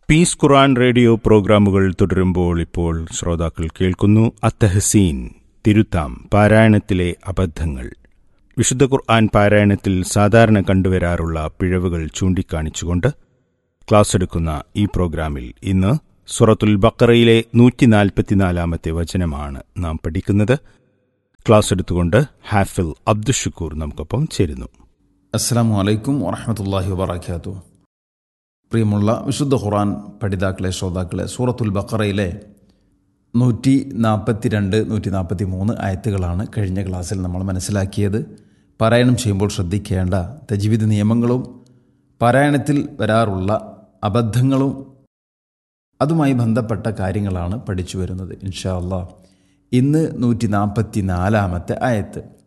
Piece ഖുർആൻ radio പ്രോഗ്രാമുകൾ തുടരുമ്പോൾ ഇപ്പോൾ ശ്രോതാക്കൾ കേൾക്കുന്നു അത്തഹസീൻ, തിരുത്താം, പാരായണത്തിലെ അബദ്ധങ്ങൾ. വിശുദ്ധ ഖുർആൻ പാരായണത്തിൽ സാധാരണ കണ്ടുവരാറുള്ള പിഴവുകൾ ചൂണ്ടിക്കാണിച്ചുകൊണ്ട് ക്ലാസ് എടുക്കുന്ന ഈ പ്രോഗ്രാമിൽ ഇന്ന് സൂറത്തുൽ ബഖറയിലെ 144-ാമത്തെ വചനമാണ് നാം പഠിക്കുന്നത്. ക്ലാസ് എടുത്തുകൊണ്ട് ഹാഫിൽ അബ്ദുഷുക്കൂർ നമുക്കൊപ്പം ചേരുന്നു. അസ്സലാമു അലൈക്കും വറഹ്മത്തുള്ളാഹി വബറകാതുഹു. പ്രിയമുള്ള വിശുദ്ധ ഖുർആൻ പഠിതാക്കളെ, ശ്രോതാക്കളെ, സൂറത്തുൽ ബഖറയിലെ 142-143 ആയത്തുകളാണ് കഴിഞ്ഞ ക്ലാസ്സിൽ നമ്മൾ മനസ്സിലാക്കിയത്. പാരായണം ചെയ്യുമ്പോൾ ശ്രദ്ധിക്കേണ്ട തജ്വീദ് നിയമങ്ങളും പാരായണത്തിൽ വരാറുള്ള അബദ്ധങ്ങളും അതുമായി ബന്ധപ്പെട്ട കാര്യങ്ങളാണ് പഠിച്ചു വരുന്നത്. ഇൻഷാ അല്ലാഹ് ഇന്ന് 144-ാമത്തെ ആയത്ത്.